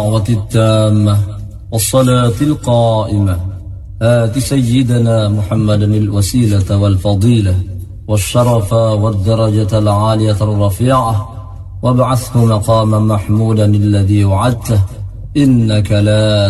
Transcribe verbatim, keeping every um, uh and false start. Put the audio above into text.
الدعوة التامة والصلاة القائمة آت سيدنا محمد الوسيلة والفضيلة والشرف والدرجة العالية الرفيعة وابعثه مقاما محمودا الذي وعدته إنك لا